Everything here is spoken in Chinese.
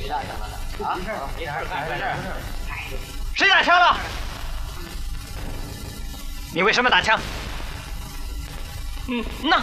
谁打枪了？你为什么打枪？那。